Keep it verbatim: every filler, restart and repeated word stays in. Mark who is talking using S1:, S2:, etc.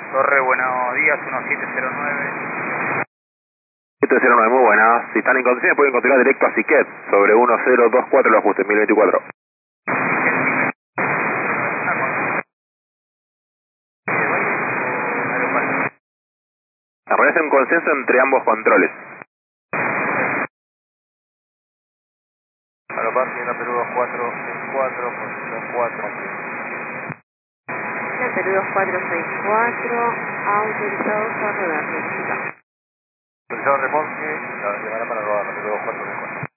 S1: Torre, buenos días, uno siete cero nueve.
S2: siete cero nueve, muy buenas. Si están en condiciones pueden continuar directo a Siquet sobre uno cero dos cuatro el ajuste, mil veinticuatro. Arreglase un consenso entre ambos controles.
S1: Aeroparque, la Perú dos cuatro seis cuatro, posición cuatro.
S3: La Perú dos cuatro seis cuatro, autorizados a rodar, verifica.
S1: Autorizado remonte, la llamará para rodar, la Perú dos cuatro seis cuatro.